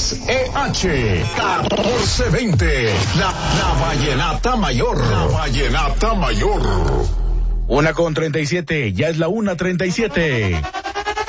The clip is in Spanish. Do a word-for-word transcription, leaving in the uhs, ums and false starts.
X E H catorce veinte. La, la Vallenata Mayor. La Vallenata Mayor. Una con treinta y siete, ya es la una treinta y siete.